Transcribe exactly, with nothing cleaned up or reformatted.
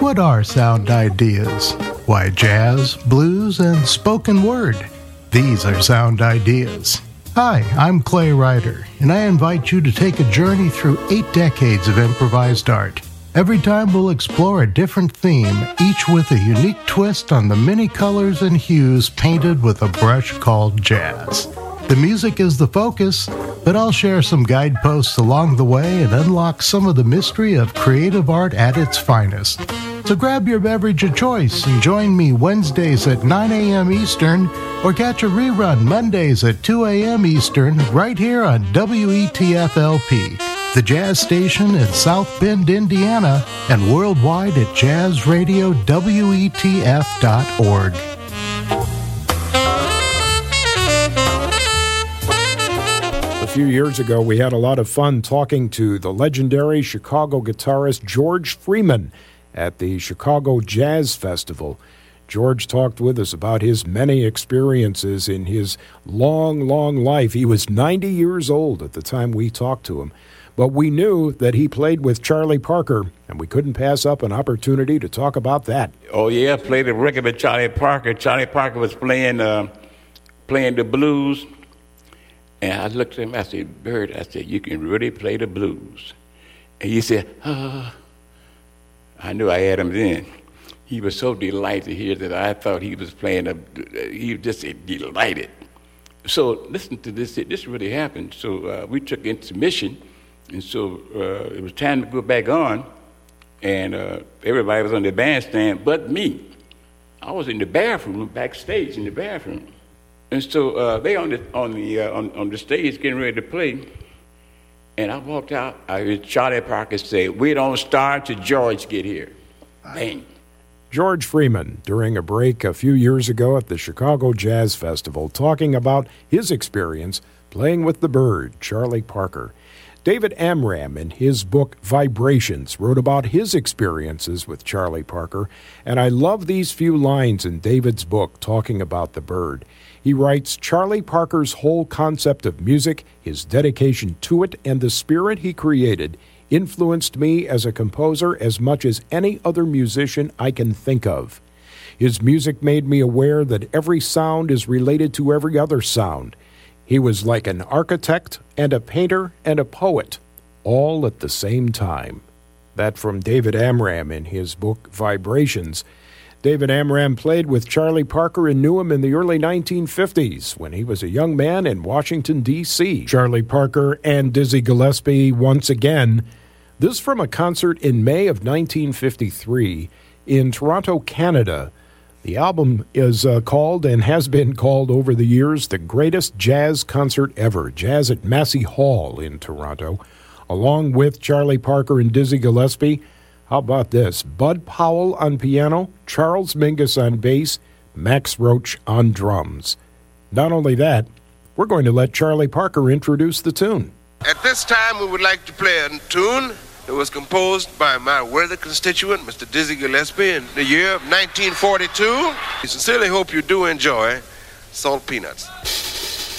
What are sound ideas? Why, jazz, blues, and spoken word. These are sound ideas. Hi, I'm Clay Ryder, and I invite you to take a journey through eight decades of improvised art. Every time we'll explore a different theme, each with a unique twist on the many colors and hues painted with a brush called jazz. The music is the focus, but I'll share some guideposts along the way and unlock some of the mystery of creative art at its finest. So grab your beverage of choice and join me Wednesdays at nine a.m. Eastern, or catch a rerun Mondays at two a.m. Eastern right here on W E T F L P, the jazz station in South Bend, Indiana, and worldwide at jazz radio W E T F dot org. A few years ago, we had a lot of fun talking to the legendary Chicago guitarist George Freeman at the Chicago Jazz Festival. George talked with us about his many experiences in his long, long life. He was ninety years old at the time we talked to him. But we knew that he played with Charlie Parker, and we couldn't pass up an opportunity to talk about that. Oh, yeah, I played a record with Charlie Parker. Charlie Parker was playing uh, playing the blues. And I looked at him, I said, Bird, I said, you can really play the blues. And he said, ah. I knew I had him then. He was so delighted to hear that I thought he was playing, a, he was just delighted. So listen to this, this really happened. So uh, we took intermission, and so uh, it was time to go back on, and uh, everybody was on the bandstand but me. I was in the bathroom, backstage in the bathroom. And so uh, they on the on the uh, on, on the stage getting ready to play, and I walked out. I heard Charlie Parker say, "We don't start till George get here." Bang. George Freeman, during a break a few years ago at the Chicago Jazz Festival, talking about his experience playing with the Bird, Charlie Parker. David Amram, in his book Vibrations, wrote about his experiences with Charlie Parker, and I love these few lines in David's book talking about the Bird. He writes, Charlie Parker's whole concept of music, his dedication to it, and the spirit he created influenced me as a composer as much as any other musician I can think of. His music made me aware that every sound is related to every other sound. He was like an architect and a painter and a poet, all at the same time. That from David Amram in his book Vibrations. David Amram played with Charlie Parker and knew him in the early nineteen fifties when he was a young man in Washington, D C Charlie Parker and Dizzy Gillespie once again. This from a concert in May of nineteen fifty-three in Toronto, Canada. The album is uh, called and has been called over the years the greatest jazz concert ever, Jazz at Massey Hall in Toronto, along with Charlie Parker and Dizzy Gillespie. How about this? Bud Powell on piano, Charles Mingus on bass, Max Roach on drums. Not only that, we're going to let Charlie Parker introduce the tune. At this time, we would like to play a tune that was composed by my worthy constituent, Mister Dizzy Gillespie, in the year of nineteen forty-two. We sincerely hope you do enjoy Salt Peanuts.